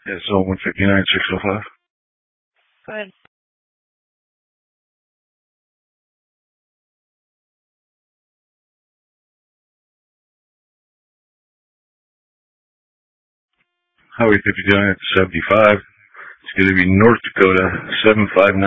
Yeah, so 159,605. Go ahead. Highway 59 at 75. It's going to be North Dakota 759.